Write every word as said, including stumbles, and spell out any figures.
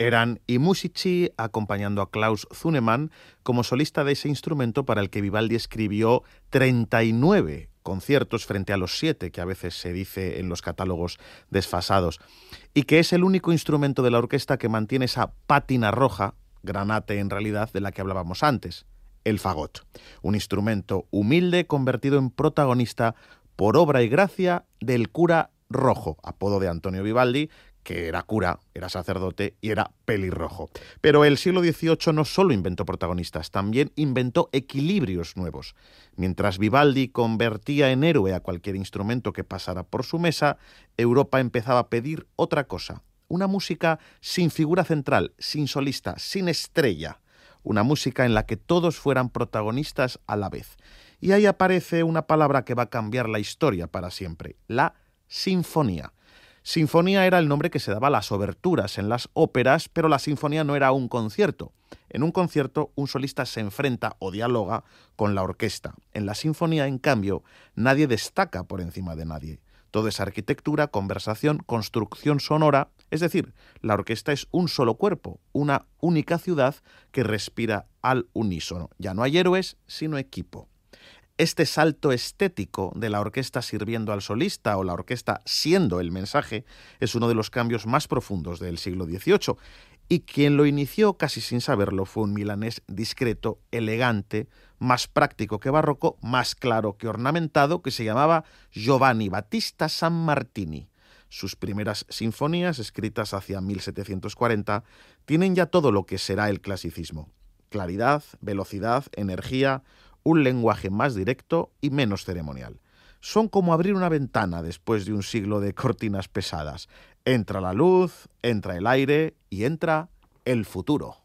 Eran i Musici acompañando a Klaus Zunemann como solista de ese instrumento para el que Vivaldi escribió treinta y nueve conciertos frente a los siete que a veces se dice en los catálogos desfasados, y que es el único instrumento de la orquesta que mantiene esa pátina roja, granate en realidad, de la que hablábamos antes, el fagot, un instrumento humilde convertido en protagonista por obra y gracia del cura rojo, apodo de Antonio Vivaldi, que era cura, era sacerdote y era pelirrojo. Pero el siglo dieciocho no solo inventó protagonistas, también inventó equilibrios nuevos. Mientras Vivaldi convertía en héroe a cualquier instrumento que pasara por su mesa, Europa empezaba a pedir otra cosa, una música sin figura central, sin solista, sin estrella, una música en la que todos fueran protagonistas a la vez. Y ahí aparece una palabra que va a cambiar la historia para siempre, la sinfonía. Sinfonía era el nombre que se daba a las oberturas en las óperas, pero la sinfonía no era un concierto. En un concierto, un solista se enfrenta o dialoga con la orquesta. En la sinfonía, en cambio, nadie destaca por encima de nadie. Todo es arquitectura, conversación, construcción sonora. Es decir, la orquesta es un solo cuerpo, una única ciudad que respira al unísono. Ya no hay héroes, sino equipo. Este salto estético de la orquesta sirviendo al solista o la orquesta siendo el mensaje es uno de los cambios más profundos del siglo dieciocho, y quien lo inició casi sin saberlo fue un milanés discreto, elegante, más práctico que barroco, más claro que ornamentado, que se llamaba Giovanni Battista Sammartini. Sus primeras sinfonías, escritas hacia mil setecientos cuarenta, tienen ya todo lo que será el clasicismo: claridad, velocidad, energía, un lenguaje más directo y menos ceremonial. Son como abrir una ventana después de un siglo de cortinas pesadas. Entra la luz, entra el aire y entra el futuro.